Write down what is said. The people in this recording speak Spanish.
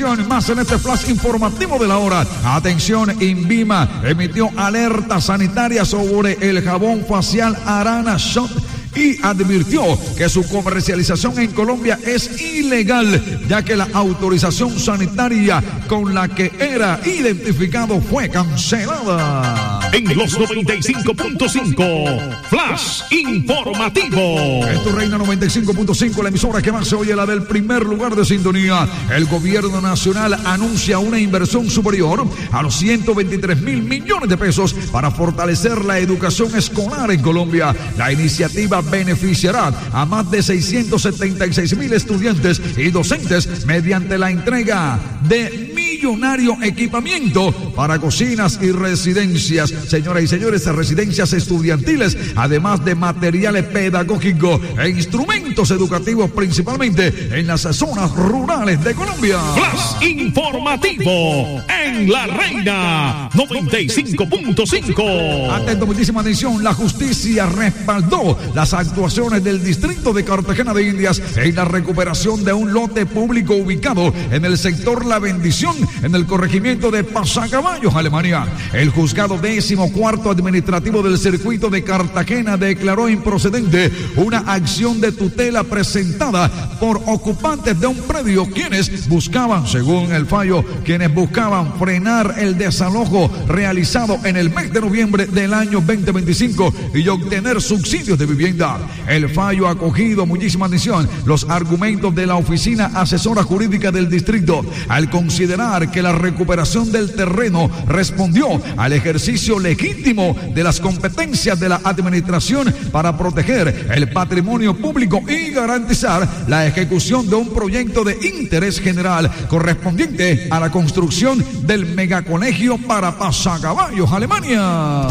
atención, más en este flash informativo de la hora. Atención, INVIMA emitió alerta sanitaria sobre el jabón facial Arana Shot y advirtió que su comercialización en Colombia es ilegal, ya que la autorización sanitaria con la que era identificado fue cancelada. En los 95.5, Flash Informativo. Esto Reina 95.5, la emisora que más se oye, la del primer lugar de sintonía. El gobierno nacional anuncia una inversión superior a los 123.000 millones de pesos para fortalecer la educación escolar en Colombia. La iniciativa beneficiará a más de 676.000 estudiantes y docentes mediante la entrega de millonario equipamiento para cocinas y residencias, señoras y señores, residencias estudiantiles, además de materiales pedagógicos e instrumentos educativos, principalmente en las zonas rurales de Colombia. Flash Informativo en La Reina 95.5. Atento, muchísima atención, la justicia respaldó las actuaciones del distrito de Cartagena de Indias en la recuperación de un lote público ubicado en el sector La Bendición, en el corregimiento de Pasacaballos, Alemania. El juzgado 14º administrativo del circuito de Cartagena declaró improcedente una acción de tutela presentada por ocupantes de un predio, quienes buscaban, según el fallo, frenar el desalojo realizado en el mes de noviembre del año 2025 y obtener subsidios de vivienda. El fallo ha acogido, muchísima atención, los argumentos de la oficina asesora jurídica del distrito, al considerar que la recuperación del terreno respondió al ejercicio legítimo de las competencias de la administración para proteger el patrimonio público y garantizar la ejecución de un proyecto de interés general correspondiente a la construcción del megacolegio para Pasacaballos, Alemania.